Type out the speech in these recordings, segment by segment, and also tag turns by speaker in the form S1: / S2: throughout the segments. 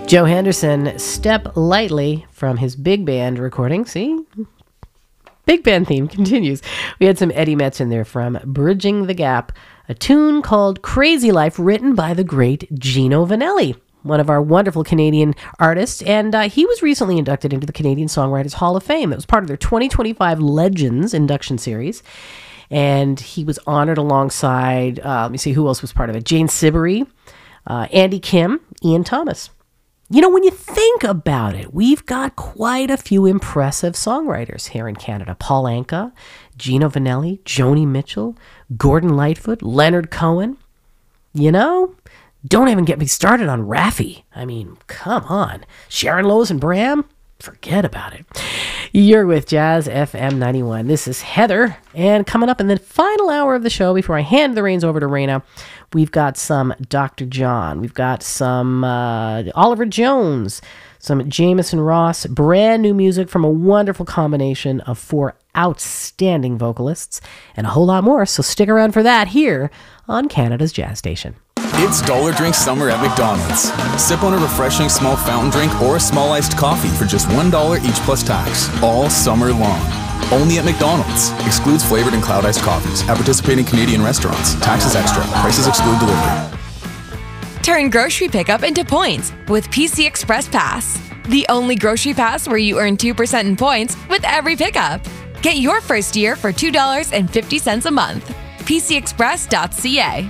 S1: Joe Henderson, Step Lightly, from his big band recording. See? Big band theme continues. We had some Eddie Metz in there from Bridging the Gap, a tune called Crazy Life, written by the great Gino Vanelli, one of our wonderful Canadian artists, and he was recently inducted into the Canadian Songwriters Hall of Fame. That was part of their 2025 Legends induction series, and he was honored alongside, let me see, who else was part of it? Jane Siberry, Andy Kim, Ian Thomas. You know, when you think about it, we've got quite a few impressive songwriters here in Canada. Paul Anka, Gino Vanelli, Joni Mitchell, Gordon Lightfoot, Leonard Cohen. You know, don't even get me started on Raffi. I mean, come on. Sharon Lois and Bram? Forget about it. You're with Jazz FM 91. This is Heather. And coming up in the final hour of the show, before I hand the reins over to Raina, we've got some Dr. John. We've got some Oliver Jones, some Jameson Ross, brand new music from a wonderful combination of 4 outstanding vocalists, and a whole lot more. So stick around for that here on Canada's Jazz Station.
S2: It's Dollar Drink Summer at McDonald's. Sip on a refreshing small fountain drink or a small iced coffee for just $1 each plus tax, all summer long. Only at McDonald's. Excludes flavored and cloud iced coffees. At participating Canadian restaurants. Taxes extra. Prices exclude delivery.
S3: Turn grocery pickup into points with PC Express Pass. The only grocery pass where you earn 2% in points with every pickup. Get your first year for $2.50 a month. PCExpress.ca.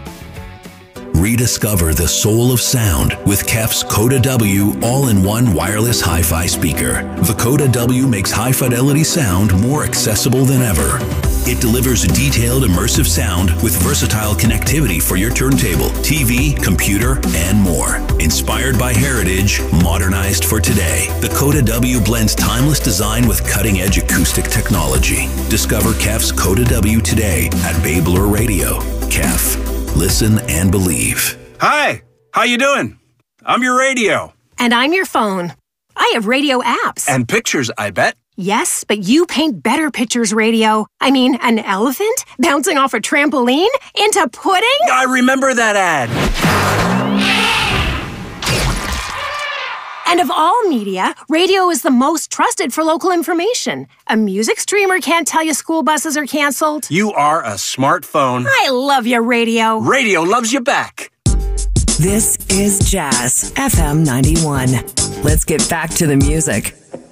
S4: Rediscover the soul of sound with KEF's Coda W all-in-one wireless hi-fi speaker. The Coda W makes high-fidelity sound more accessible than ever. It delivers detailed, immersive sound with versatile connectivity for your turntable, TV, computer, and more. Inspired by heritage, modernized for today, the Coda W blends timeless design with cutting-edge acoustic technology. Discover KEF's Coda W today at Babler Radio. KEF. Listen and believe.
S5: Hi, how you doing? I'm your radio.
S6: And I'm your phone. I have radio apps.
S5: And pictures, I bet.
S6: Yes, but you paint better pictures, radio. I mean, an elephant bouncing off a trampoline into pudding?
S5: I remember that ad.
S6: And of all media, radio is the most trusted for local information. A music streamer can't tell you school buses are canceled.
S5: You are a smartphone.
S6: I love your radio.
S5: Radio loves you back.
S7: This is Jazz FM 91. Let's get back to the music.